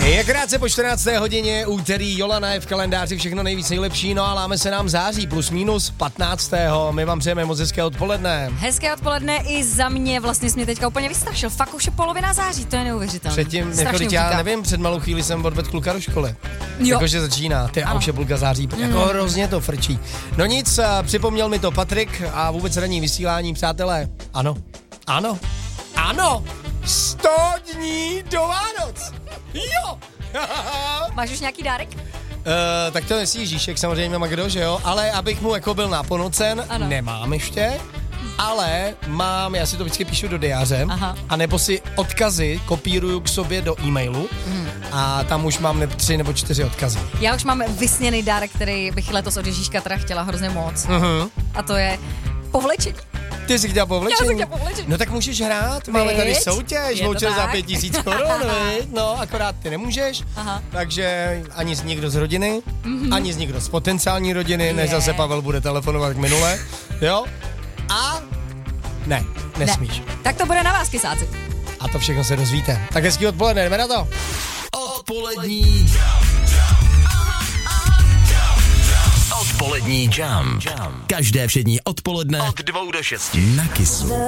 Je krátce po 14. hodině, úterý, Jolana je v kalendáři, všechno nejvíc nejlepší, no a láme se nám září, plus minus 15. My vám přejeme moc hezké odpoledne. Hezké odpoledne i za mě, vlastně jsi mě teďka úplně vystrašil, fakt už je polovina září, to je neuvěřitelné. Předtím, jako já nevím, před malou chvíli jsem odvedl kluka do školy. Jakože začíná, a už je půlka září, jako hrozně to frčí. No nic, připomněl mi to Patrik a vůbec ranní vysílání, přátelé. Ano. 100 dní do Vánoc. Jo. Máš už nějaký dárek? Tak to nesí Ježíšek, samozřejmě má kdo, že jo? Ale abych mu jako byl náponocen, nemám ještě. Ale mám, já si to vždycky píšu do diáře, a nebo si odkazy kopíruju k sobě do e-mailu a tam už mám 3 nebo 4 odkazy. Já už mám vysněný dárek, který bych letos od Ježíška teda chtěla hrozně moc. A to je povlečení. Ty jsi chtěla povlečení? Já jsem chtěla povlečení. No tak můžeš hrát, máme tady soutěž, voucher za 5 000 korun, no akorát ty nemůžeš, takže ani nikdo z rodiny, ani nikdo z potenciální rodiny, než zase Pavel bude telefonovat k minule, jo? A nesmíš. Tak to bude na vás, kysáci. A to všechno se dozvíte. Tak hezký odpoledne, jdeme na to. Odpolední Odpolední Jam. Každé všední odpoledne od 2 do 6 na Kissu.